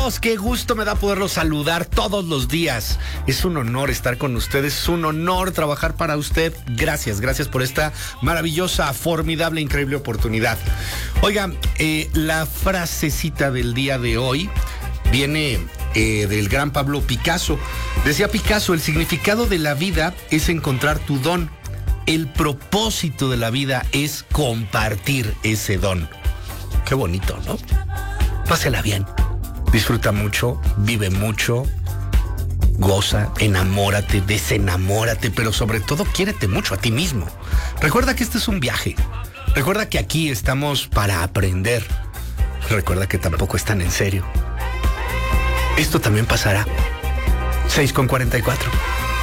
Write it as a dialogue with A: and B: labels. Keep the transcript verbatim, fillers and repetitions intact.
A: amigos, qué gusto me da poderlos saludar todos los días. Es un honor estar con ustedes, es un honor trabajar para usted. Gracias, gracias por esta maravillosa, formidable, increíble oportunidad. Oiga, eh, la frasecita del día de hoy viene eh, del gran Pablo Picasso. Decía Picasso, el significado de la vida es encontrar tu don. El propósito de la vida es compartir ese don. Qué bonito, ¿no? Pásela bien. Disfruta mucho, vive mucho, goza, enamórate, desenamórate, pero sobre todo quiérete mucho a ti mismo. Recuerda que este es un viaje. Recuerda que aquí estamos para aprender. Recuerda que tampoco es tan en serio. Esto también pasará. seis con cuarenta y cuatro.